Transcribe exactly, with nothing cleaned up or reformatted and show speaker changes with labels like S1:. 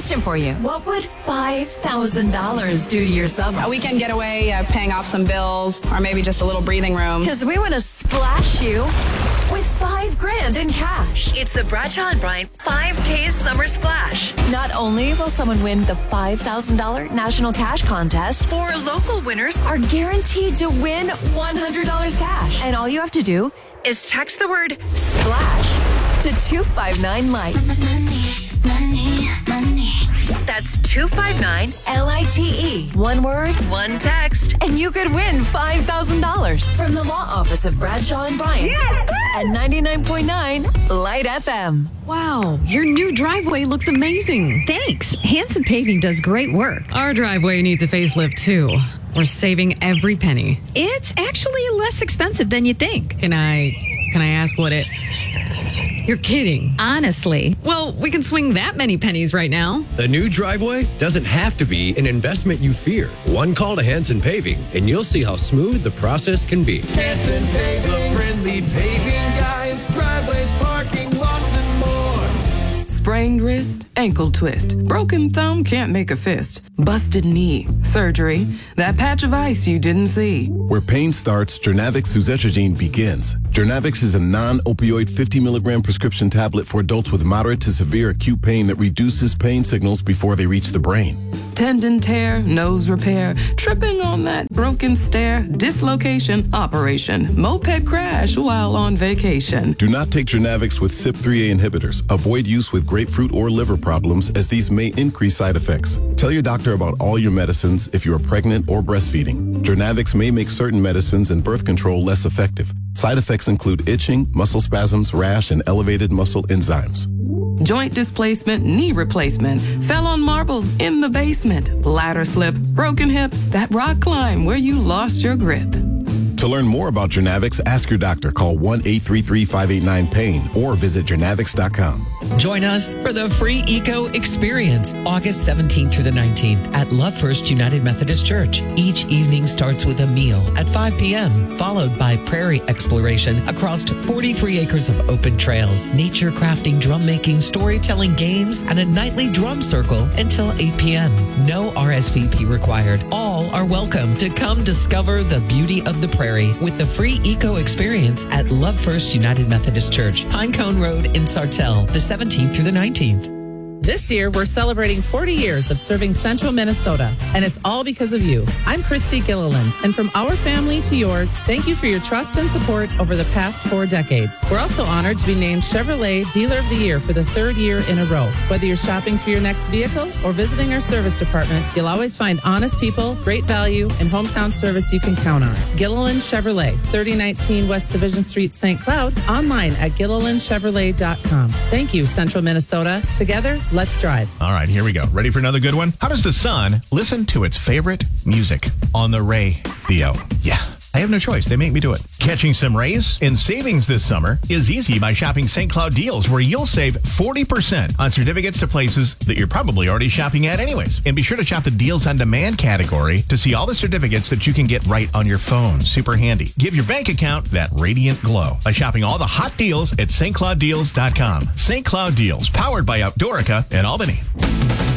S1: question for you. What would five thousand dollars do to your summer?
S2: A weekend getaway, uh, paying off some bills, or maybe just a little breathing room.
S1: Because we want to splash you with five grand in cash. It's the Bradshaw and Bryant five K Summer Splash. Not only will someone win the five thousand dollars National Cash Contest, four local winners are guaranteed to win one hundred dollars cash. And all you have to do is text the word SPLASH to two five nine light.
S3: Money, money, money.
S1: That's two five nine L I T E. One word, one text, and you could win five thousand dollars from the law office of Bradshaw and Bryant at ninety-nine point nine Light F M.
S4: Wow, your new driveway looks amazing.
S5: Thanks. Hanson Paving does great work.
S4: Our driveway needs a facelift too. We're saving every penny.
S5: It's actually less expensive than you think.
S4: Can I, can I ask what it... You're kidding.
S5: Honestly.
S4: Well, we can swing that many pennies right now.
S6: A new driveway doesn't have to be an investment you fear. One call to Hanson Paving, and you'll see how smooth the process can be.
S7: Hanson Paving, the friendly paving guys, driveways, parking, lots and more.
S8: Sprained wrist, ankle twist, broken thumb, can't make a fist, busted knee, surgery, that patch of ice you didn't see.
S9: Where pain starts, Jernavix suzetrigine begins. Jernavix is a non-opioid fifty milligram prescription tablet for adults with moderate to severe acute pain that reduces pain signals before they reach the brain.
S8: Tendon tear, nose repair, tripping on that broken stair, dislocation, operation, moped crash while on vacation.
S9: Do not take Jernavix with C Y P three A inhibitors. Avoid use with grapefruit or liver problems, as these may increase side effects. Tell your doctor about all your medicines if you are pregnant or breastfeeding. Jernavix may make certain medicines and birth control less effective. Side effects include itching, muscle spasms, rash, and elevated muscle enzymes.
S8: Joint displacement, knee replacement, fell on marbles in the basement, ladder slip, broken hip, that rock climb where you lost your grip.
S9: To learn more about Jernavix, ask your doctor. Call one eight three three, five eight nine, pain or visit Jernavix dot com.
S10: Join us for the free Eco Experience, August seventeenth through the nineteenth at Love First United Methodist Church. Each evening starts with a meal at five p.m., followed by prairie exploration across forty-three acres of open trails, nature crafting, drum making, storytelling games, and a nightly drum circle until eight p.m. No R S V P required. All are welcome to come discover the beauty of the prairie with the free Eco Experience at Love First United Methodist Church, Pinecone Road in Sartell, the seventeenth through the nineteenth.
S11: This year, we're celebrating forty years of serving Central Minnesota, and it's all because of you. I'm Christy Gilliland, and from our family to yours, thank you for your trust and support over the past four decades. We're also honored to be named Chevrolet Dealer of the Year for the third year in a row. Whether you're shopping for your next vehicle or visiting our service department, you'll always find honest people, great value, and hometown service you can count on. Gilliland Chevrolet, thirty nineteen West Division Street, Saint Cloud, online at gilliland chevrolet dot com. Thank you, Central Minnesota. Together, let's drive.
S12: All right, here we go. Ready for another good one? How does the sun listen to its favorite music on the radio? Yeah, I have no choice. They make me do it. Catching some rays in savings this summer is easy by shopping Saint Cloud Deals, where you'll save forty percent on certificates to places that you're probably already shopping at anyways. And be sure to shop the Deals on Demand category to see all the certificates that you can get right on your phone. Super handy. Give your bank account that radiant glow by shopping all the hot deals at St Cloud Deals dot com. Saint Cloud Deals, powered by Outdoorica in Albany.